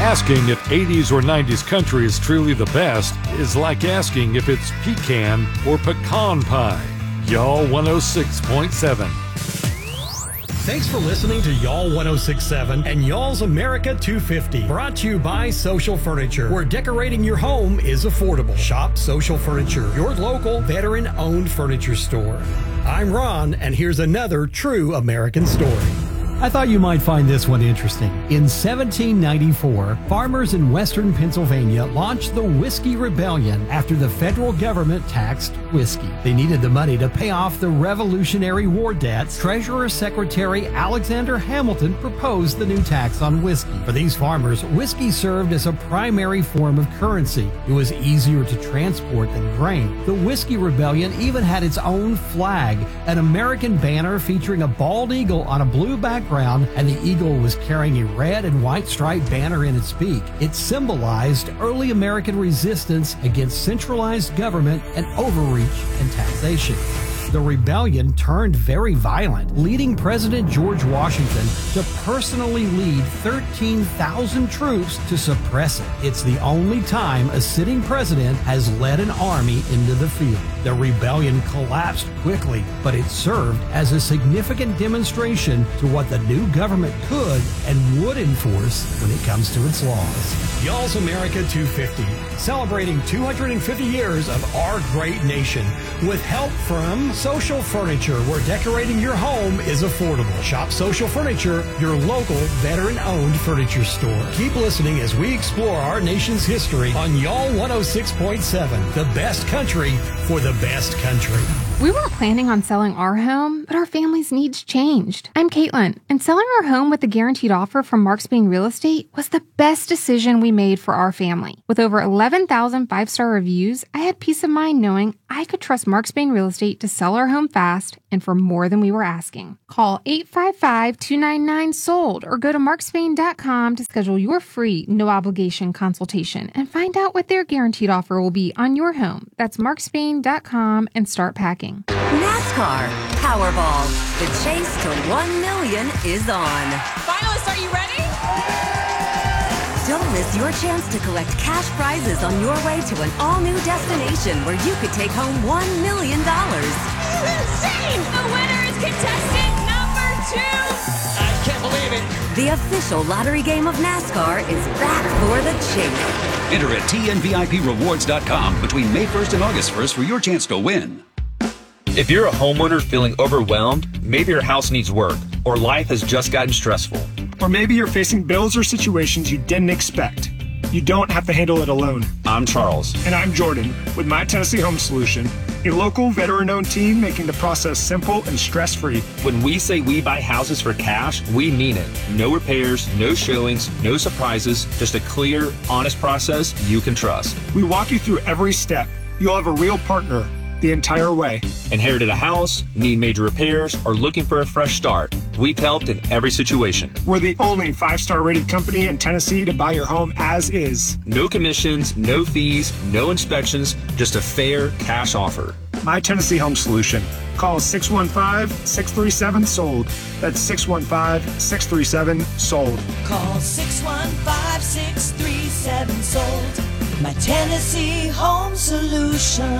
Asking if 80s or 90s country is truly the best is like asking if it's pecan or pecan pie. Y'all 106.7. Thanks for listening to Y'all 106.7 and Y'all's America 250. Brought to you by Social Furniture, where decorating your home is affordable. Shop Social Furniture, your local veteran-owned furniture store. I'm Ron, and here's another true American story. I thought you might find this one interesting. In 1794, farmers in western Pennsylvania launched the Whiskey Rebellion after the federal government taxed whiskey. They needed the money to pay off the Revolutionary War debts. Treasurer Secretary Alexander Hamilton proposed the new tax on whiskey. For these farmers, whiskey served as a primary form of currency. It was easier to transport than grain. The Whiskey Rebellion even had its own flag, an American banner featuring a bald eagle on a blue background, and the eagle was carrying a red and white striped banner in its beak. It symbolized early American resistance against centralized government and overreach and taxation. The rebellion turned very violent, leading President George Washington to personally lead 13,000 troops to suppress it. It's the only time a sitting president has led an army into the field. The rebellion collapsed quickly, but it served as a significant demonstration to what the new government could and would enforce when it comes to its laws. Y'all's America 250, celebrating 250 years of our great nation, with help from Social Furniture, where decorating your home is affordable. Shop Social Furniture, your local veteran-owned furniture store. Keep listening as we explore our nation's history on Y'all 106.7, the best country for the best country. We weren't planning on selling our home, but our family's needs changed. I'm Caitlin, and selling our home with a guaranteed offer from Mark Spain Real Estate was the best decision we made for our family. With over 11,000 five-star reviews, I had peace of mind knowing I could trust Mark Spain Real Estate to sell our home fast and for more than we were asking. Call 855-299-SOLD or go to markspain.com to schedule your free, no-obligation consultation and find out what their guaranteed offer will be on your home. That's markspain.com and start packing. NASCAR Powerball. The chase to 1 million is on. Finalists, are you ready? Don't miss your chance to collect cash prizes on your way to an all-new destination where you could take home $1 million. This is insane! The winner is contestant number 2! I can't believe it! The official lottery game of NASCAR is back for the chase. Enter at TNVIPrewards.com between May 1st and August 1st for your chance to win. If you're a homeowner feeling overwhelmed, maybe your house needs work, or life has just gotten stressful. Or maybe you're facing bills or situations you didn't expect. You don't have to handle it alone. I'm Charles. And I'm Jordan, with My Tennessee Home Solution, a local veteran-owned team making the process simple and stress-free. When we say we buy houses for cash, we mean it. No repairs, no showings, no surprises, just a clear, honest process you can trust. We walk you through every step. You'll have a real partner the entire way. Inherited a house, need major repairs, or looking for a fresh start. We've helped in every situation. We're the only 5-star rated company in Tennessee to buy your home as is. No commissions, no fees, no inspections, just a fair cash offer. My Tennessee Home Solution. Call 615-637-SOLD. That's 615-637-SOLD. Call 615-637-SOLD. My Tennessee Home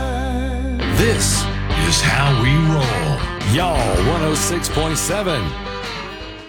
Solution. This is how we roll. Y'all 106.7.